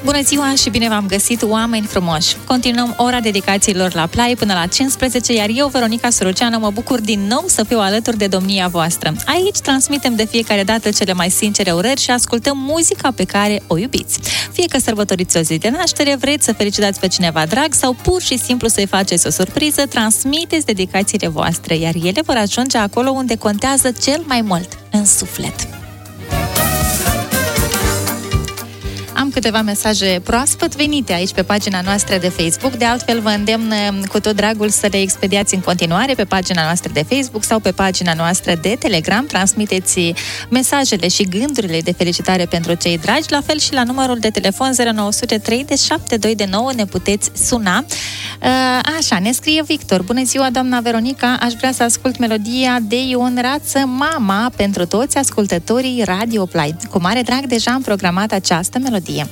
Bună ziua și bine v-am găsit, oameni frumoși! Continuăm ora dedicațiilor la Play până la 15, iar eu, Veronica Soroceanu, mă bucur din nou să fiu alături de domnia voastră. Aici transmitem de fiecare dată cele mai sincere urări și ascultăm muzica pe care o iubiți. Fie că sărbătoriți o zi de naștere, vreți să felicitați pe cineva drag sau pur și simplu să-i faceți o surpriză, transmiteți dedicațiile voastre, iar ele vor ajunge acolo unde contează cel mai mult, în suflet. Am câteva mesaje proaspăt venite aici pe pagina noastră de Facebook. De altfel, vă îndemn cu tot dragul să le expediați în continuare pe pagina noastră de Facebook sau pe pagina noastră de Telegram. Transmiteți mesajele și gândurile de felicitare pentru cei dragi, la fel și la numărul de telefon 0903 de 729 ne puteți suna. Așa, ne scrie Victor. Bună ziua, doamna Veronica, aș vrea să ascult melodia de Ion Rață, Mama, pentru toți ascultătorii Radio Play. Cu mare drag deja am programat această melodie.